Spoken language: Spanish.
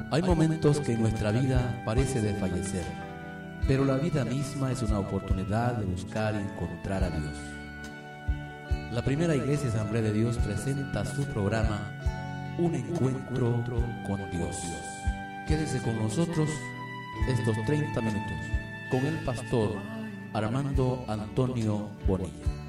Hay momentos que en nuestra vida parece desfallecer, pero la vida misma es una oportunidad de buscar y encontrar a Dios. La Primera Iglesia Asamblea de Dios presenta su programa Un Encuentro con Dios. Quédese con nosotros estos 30 minutos con el pastor Armando Antonio Bonilla.